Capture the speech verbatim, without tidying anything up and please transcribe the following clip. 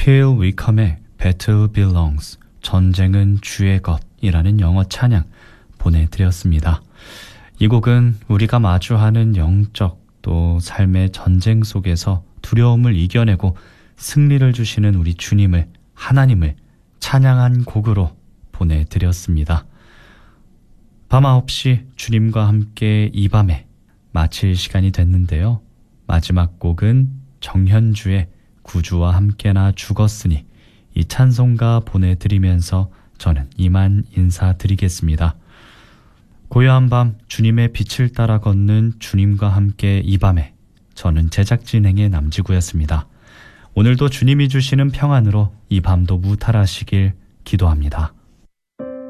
필 위컴의 Battle Belongs, 전쟁은 주의 것이라는 영어 찬양 보내드렸습니다. 이 곡은 우리가 마주하는 영적 또 삶의 전쟁 속에서 두려움을 이겨내고 승리를 주시는 우리 주님을, 하나님을 찬양한 곡으로 보내드렸습니다. 밤 아홉 시 주님과 함께 이 밤에 마칠 시간이 됐는데요. 마지막 곡은 정현주의 구주와 함께나 죽었으니, 이 찬송가 보내드리면서 저는 이만 인사드리겠습니다. 고요한 밤 주님의 빛을 따라 걷는 주님과 함께 이 밤에, 저는 제작진행의 남지구였습니다. 오늘도 주님이 주시는 평안으로 이 밤도 무탈하시길 기도합니다.